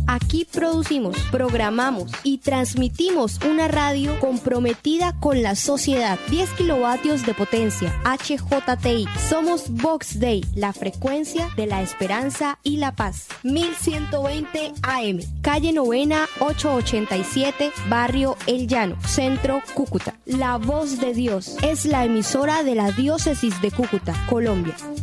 Aquí producimos, programamos y transmitimos una radio comprometida con la sociedad. 10 kilovatios de potencia, HJTI. Somos Vox Day, la frecuencia de la esperanza y la paz. 1120 AM, calle Novena 887, barrio El Llano, Centro Cúcuta. La Voz de Dios es la emisora de la Diócesis de Cúcuta, Colombia.